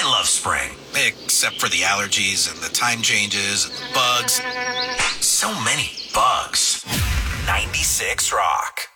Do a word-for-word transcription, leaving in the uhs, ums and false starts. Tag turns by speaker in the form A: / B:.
A: I love spring. Except for the allergies and the time changes and the bugs. So many bugs. ninety-six Rock.